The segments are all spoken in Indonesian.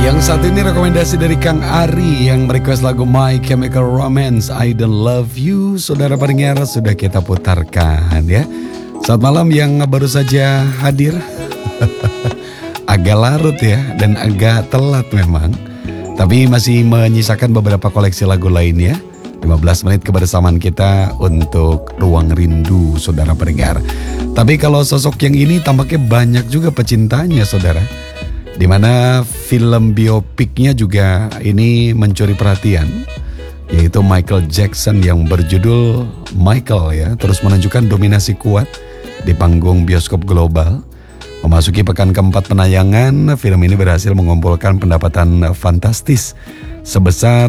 Yang satu ini rekomendasi dari Kang Ari yang merequest lagu My Chemical Romance, I Don't Love You. Saudara pendengar, sudah kita putarkan ya. Saat malam yang baru saja hadir agak larut ya dan agak telat memang, tapi masih menyisakan beberapa koleksi lagu lainnya. 15 menit kebersamaan kita untuk Ruang Rindu, saudara pendengar. Tapi kalau sosok yang ini tampaknya banyak juga pecintanya, saudara. Di mana film biopiknya juga ini mencuri perhatian, yaitu Michael Jackson yang berjudul Michael ya, terus menunjukkan dominasi kuat di panggung bioskop global. Memasuki pekan keempat penayangan, film ini berhasil mengumpulkan pendapatan fantastis sebesar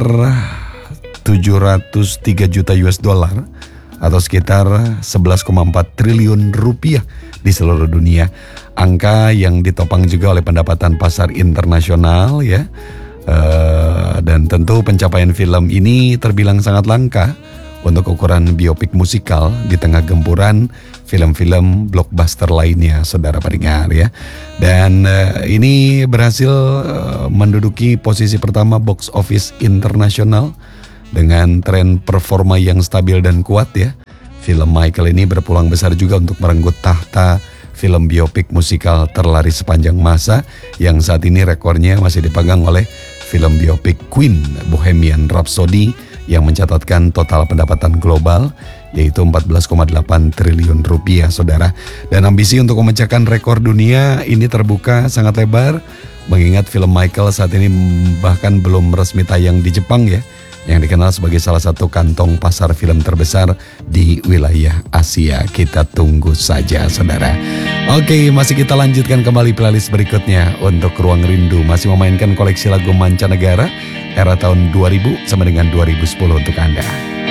703 juta US dollar atau sekitar 11,4 triliun rupiah di seluruh dunia. Angka yang ditopang juga oleh pendapatan pasar internasional ya. Dan tentu pencapaian film ini terbilang sangat langka untuk ukuran biopik musikal di tengah gempuran film-film blockbuster lainnya, saudara pendengar ya. Dan ini berhasil menduduki posisi pertama box office internasional dengan tren performa yang stabil dan kuat ya. Film Michael ini berpeluang besar juga untuk merenggut tahta film biopik musikal terlaris sepanjang masa yang saat ini rekornya masih dipegang oleh film biopik Queen Bohemian Rhapsody yang mencatatkan total pendapatan global yaitu 14,8 triliun rupiah, saudara. Dan ambisi untuk memecahkan rekor dunia ini terbuka sangat lebar, mengingat film Michael saat ini bahkan belum resmi tayang di Jepang ya, yang dikenal sebagai salah satu kantong pasar film terbesar di wilayah Asia. Kita tunggu saja, saudara. Oke, masih kita lanjutkan kembali playlist berikutnya untuk Ruang Rindu. Masih memainkan koleksi lagu mancanegara era tahun 2000 sama dengan 2010 untuk Anda.